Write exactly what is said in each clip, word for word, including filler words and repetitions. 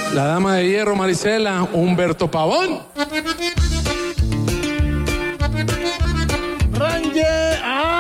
la dama de hierro Marisela, Humberto Pavón. Ranger,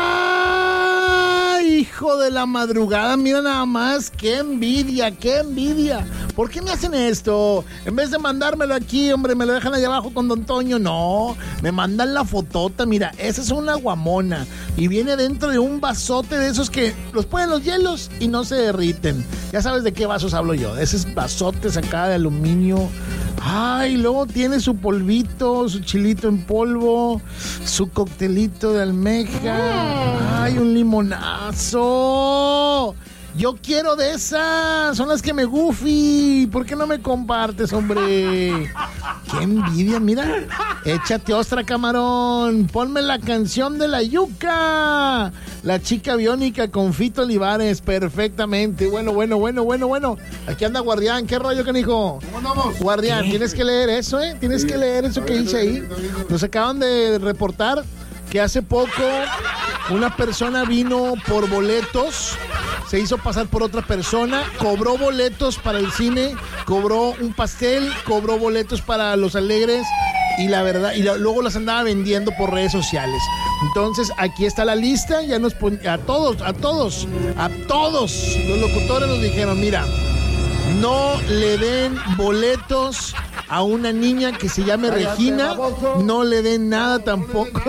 ¡ay, hijo de la madrugada! Mira nada más, qué envidia, qué envidia. ¿Por qué me hacen esto? En vez de mandármelo aquí, hombre, me lo dejan allá abajo con Don Toño. No, me mandan la fotota. Mira, esa es una guamona y viene dentro de un vasote de esos que los ponen los hielos y no se derriten. Ya sabes de qué vasos hablo yo, de esos vasotes acá de aluminio. Ay, luego tiene su polvito, su chilito en polvo, su coctelito de almeja. Ay, un limonazo. Yo quiero de esas, son las que me Goofy. ¿Por qué no me compartes, hombre? Qué envidia, mira. Échate ostra, camarón. Ponme la canción de la yuca. La chica biónica con Fito Olivares, perfectamente. Bueno, bueno, bueno, bueno, bueno. Aquí anda Guardián, ¿qué rollo, canijo? ¿Cómo andamos? Guardián, tienes que leer eso, ¿eh? Tienes que leer eso que dice ahí. Nos acaban de reportar que hace poco una persona vino por boletos, se hizo pasar por otra persona, cobró boletos para el cine, cobró un pastel, cobró boletos para Los Alegres y la verdad, y luego las andaba vendiendo por redes sociales. Entonces, aquí está la lista, ya nos pon, a todos, a todos, a todos los locutores nos dijeron, mira, no le den boletos a una niña que se llame Regina, no le den nada tampoco.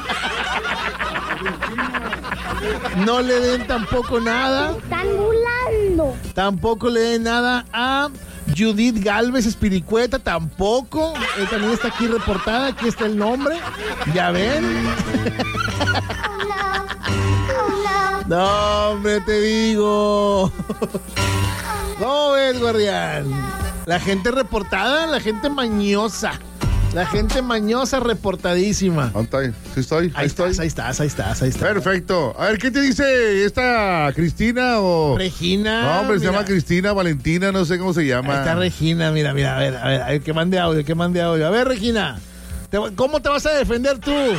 No le den tampoco nada. Están burlando. Tampoco le den nada a Judith Galvez Espiricueta, tampoco. Él también está aquí reportada, aquí está el nombre. ¿Ya ven? No, hombre, te digo. ¿Cómo ves, Guardián? La gente reportada, la gente mañosa. La gente mañosa reportadísima. ¿Dónde está? ¿Sí estoy? Ahí, ahí estás, ahí estás, ahí estás, ahí estás. Perfecto. A ver, ¿qué te dice esta Cristina o...? Regina. No, hombre, mira. se llama Cristina, Valentina, no sé cómo se llama. Ahí está Regina, mira, mira, a ver, a ver, a ver, que mande audio, que mande audio. A ver, Regina, te, ¿cómo te vas a defender tú? ¡Eh,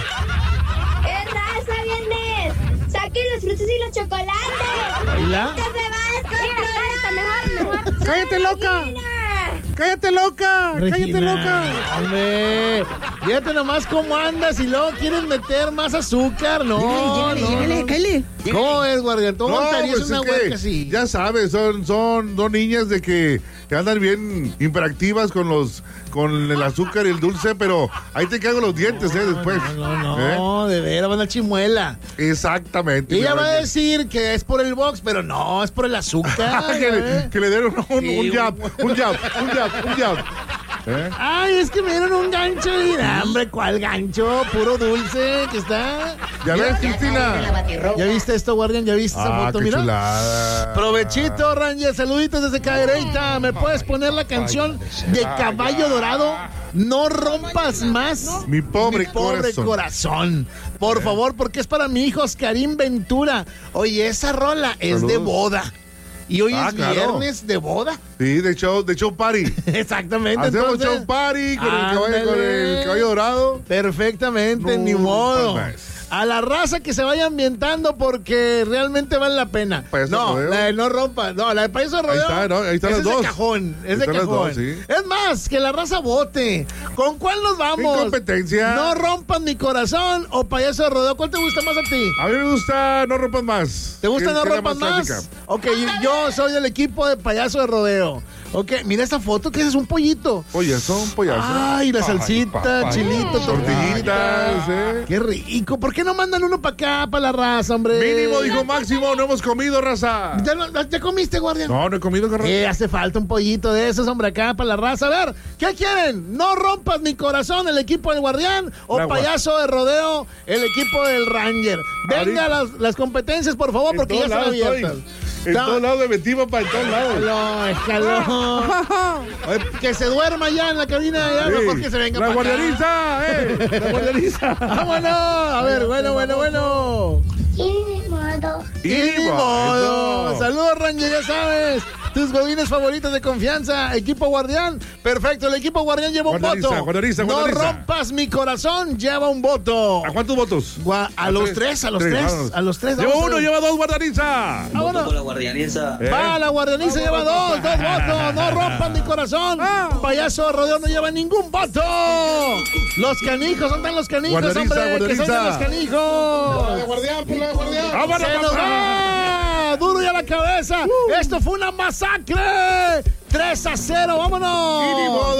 raza, vienes! ¡Saquen los frutos y los chocolates! ¿Baila? ¡Que se va a descontrolar! Mejor, mejor. ¡Cállate, loca! ¡Cállate, loca! Regina. ¡Cállate, loca! ¡Hombre! Fíjate nomás cómo andas y luego quieren meter más azúcar. No, Llégale, no, llégale, no. cállale. ¿Cómo es, Guardián? ¿Cómo No, montarías pues una es que, hueca así? ya sabes, son, son dos niñas de que, que andan bien hiperactivas con los con el azúcar y el dulce, pero ahí te cago los dientes, eh, después. No, no, no, ¿Eh? de veras, van a chimuela. Exactamente. Ella mi va a Ranger. decir que es por el box, pero no, es por el azúcar. que, ¿eh? le, que le den un, un, Sí, un jab, un jab, un jab, un jab. ¿Eh? Ay, es que me dieron un gancho y nah, hombre, ¿cuál gancho? Puro dulce que está. ¿Ya ves, Cristina? ¿Ya viste esto, Guardián? ¿Ya viste esa Ah, foto? qué Mira. chulada. Provechito, Ranger, saluditos desde Cadereyta. ¿Me puedes poner la canción de Caballo Dorado? No rompas más. Mi pobre, Mi pobre corazón. corazón. Por favor, porque es para mi hijo Oscarín Ventura. Oye, esa rola es de Saludos. boda. Y hoy Ah, es claro. viernes de boda. Sí, de show, de show party. Exactamente. Hacemos entonces, show party con el, caballo, con ándale. el caballo dorado. Perfectamente, No, ni modo. más. A la raza que se vaya ambientando porque realmente vale la pena. Payaso No, rodeo. la de no rompa. No, la de payaso de Ahí rodeo. está, ¿no? Ahí están esa las es dos. de cajón. Es Ahí de están las cajón. dos, sí. Es más, que la raza vote. ¿Con cuál nos vamos? Sin competencia. No rompan mi corazón o payaso de rodeo. ¿Cuál te gusta más a ti? A mí me gusta No Rompas Más. ¿Te gusta que- no que es la rompan más? clásica. Ok, yo soy del equipo de payaso de rodeo. Ok, mira esta foto, que es un pollito. Pollazo, un pollazo. Ay, la salsita, chilito, Tortillitas, ¿eh? Qué rico. ¿Por qué no mandan uno para acá, para la raza, hombre? Mínimo, dijo Máximo, no hemos comido, raza. ¿Ya, no- ya comiste, guardián? No, no he comido, carnal. Eh, hace falta un pollito de esos, hombre, acá para la raza. A ver, ¿qué quieren? ¿No rompas mi corazón, el equipo del Guardián? ¿O Agua. payaso de rodeo, el equipo del Ranger? Venga las, las competencias, por favor, En porque ya todos están lados abiertas. estoy. En Está- todos lados me metí, papá, en todos lados. No, escalón. Oye, que se duerma ya en la cabina, ya Sí. mejor que se venga La para acá. guardianiza, eh. La guardianiza. ¡Vámonos! A ver, bueno, bueno, bueno. Y ni modo. Y ni modo. Saludos, Ranger, ya sabes. Tus godines favoritos de confianza. Equipo Guardián. Perfecto, el equipo Guardián lleva un Guardariza, voto. guardariza, No guardariza. rompas mi corazón, lleva un voto. ¿A cuántos votos? Gua- a, A los tres. tres, a los Tres, tres, vámonos. a los tres. Lleva vamos a uno, ver. lleva dos, guardariza. Ah, bueno. Con la guardianiza. Eh. Va, la guardianiza lleva dos, dos votos. No rompan mi corazón. Payaso Rodeo no lleva ningún voto. Los canijos, ¿dónde están los canijos, Guardaniza, hombre? Que guardaniza. salgan los canijos. Guardián, por la guardián. ¡Vámonos, ¡Se nos papá! va! ¡Duro y a la cabeza! ¡Esto fue una masacre! tres a cero, vámonos. Y ni modo.